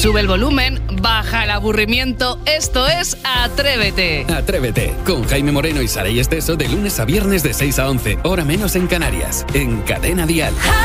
Sube el volumen, baja el aburrimiento. Esto es Atrévete. Atrévete, con Jaime Moreno y Saray Esteso de lunes a viernes de 6 a 11, hora menos en Canarias, en Cadena Dial.